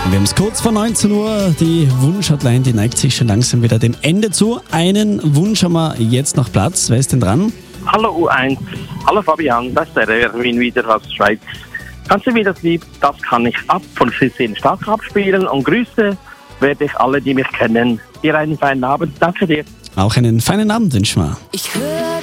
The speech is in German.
Wir haben es kurz vor 19 Uhr. Die Wunsch-Hotline, die neigt sich schon langsam wieder dem Ende zu. Einen Wunsch haben wir jetzt noch Platz. Wer ist denn dran? Hallo U1, hallo Fabian, das ist der Erwin wieder aus der Schweiz. Kannst du mir das Lied "Das kann ich ab" von Christine Stark abspielen? Und Grüße werde ich alle, die mich kennen. Dir einen feinen Abend, danke dir. Auch einen feinen Abend wünschen wir. Ich höre